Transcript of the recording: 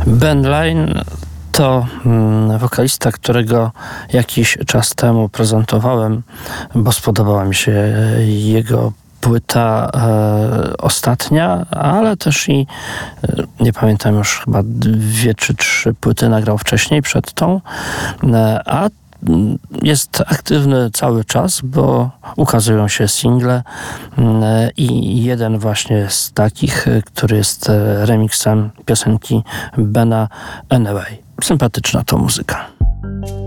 Ben Line to wokalista, którego jakiś czas temu prezentowałem, bo spodobała mi się jego płyta ostatnia, ale też i nie pamiętam już, chyba 2 czy 3 płyty nagrał wcześniej przed tą, a jest aktywny cały czas, bo ukazują się single i jeden właśnie z takich, który jest remixem piosenki Bena Anyway. Sympatyczna to muzyka.